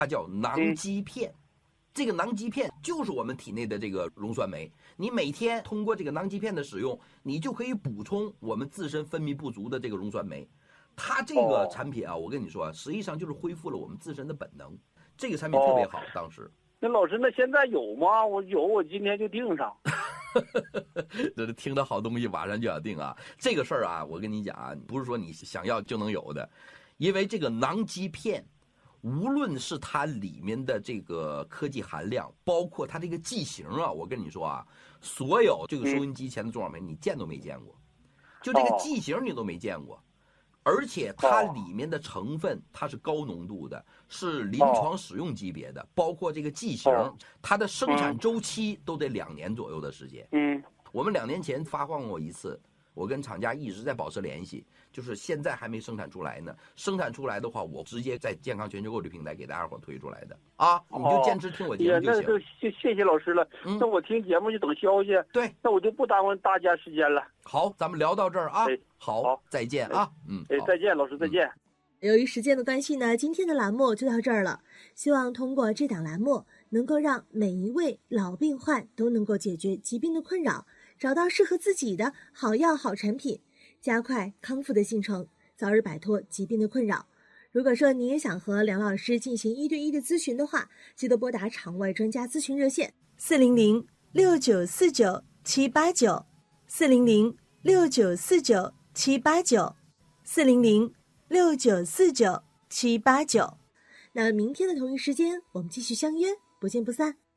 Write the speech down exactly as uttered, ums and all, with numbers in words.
它叫囊基片。嗯，这个囊基片就是我们体内的这个溶酸酶，你每天通过这个囊基片的使用，你就可以补充我们自身分泌不足的这个溶酸酶。它这个产品啊，我跟你说，实际上就是恢复了我们自身的本能。这个产品特别好，当时。 那老师，那现在有吗？我有，我今天就订上。 这听到好东西，马上就要订啊！这个事儿啊，我跟你讲啊，不是说你想要就能有的，因为这个囊基片。无论是它里面的这个科技含量，包括它这个剂型啊，我跟你说啊，所有这个收音机前的中广媒你见都没见过，就这个剂型你都没见过，而且它里面的成分它是高浓度的，是临床使用级别的，包括这个剂型，它的生产周期都得两年左右的时间。 嗯， 我们两年前发放过一次。我跟厂家一直在保持联系，就是现在还没生产出来呢。生产出来的话，我直接在健康全球购这平台给大家伙推出来的啊！你就坚持听我节目就行。 哦、那就谢谢老师了。嗯、那我听节目就等消息。 对， 那我就不耽误大家时间了。 好，咱们聊到这儿啊。好， 好， 再见啊。嗯， 哎，再见，老师，再见。 嗯、由于时间的关系呢，今天的栏目就到这儿了。希望通过这档栏目，能够让每一位老病患都能够解决疾病的困扰。找到适合自己的好药好产品，加快康复的进程，早日摆脱疾病的困扰。如果说你也想和梁老师进行一对一的咨询的话，记得拨打场外专家咨询热线四零零六九四九七八九四零零六九四九七八九四零零六九四九七八九。那明天的同一时间，我们继续相约，不见不散。